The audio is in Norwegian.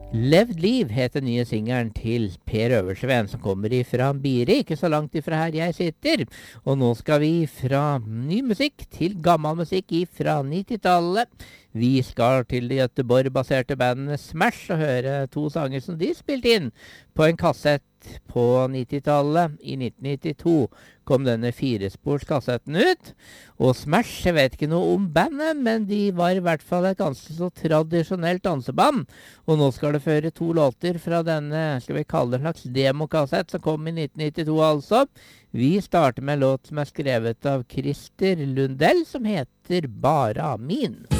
Levd liv heter nye singeren til Per Øversveen, som kommer ifra Biri, ikke så langt ifra her jeg sitter. Og nå skal vi fra ny musikk til gammel musikk ifra 90-tallet. Vi skal til det Göteborg-baserte bandet Smash og høre to sanger som de spilte inn på en kassett på 90-tallet. I 1992 kom denne firesporskassetten ut. Og Smash, jeg vet ikke noe om bandet, men de var i hvert fall et ganske så tradisjonelt danseband. Og nå skal det føre to låter fra denne, skal vi kalle det en slags demokassett, som kom i 1992 altså. Vi starter med en låt som er skrevet av Christer Lundell, som heter Bara min.